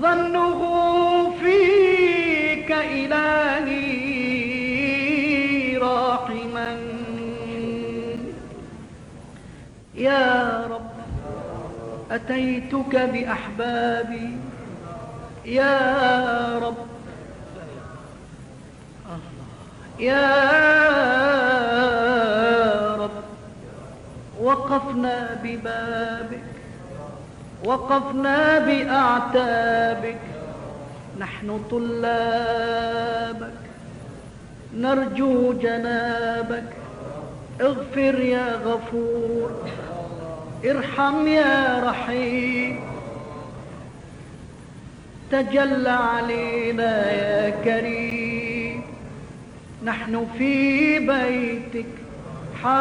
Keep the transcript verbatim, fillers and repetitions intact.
ظنه فيك إلهي راحما. يا رب أتيتك بأحبابي يا رب، يا رب وقفنا ببابك، وقفنا بأعتابك، نحن طلابك نرجو جنابك. اغفر يا غفور، ارحم يا رحيم، تجلى علينا يا كريم. نحن في بيتك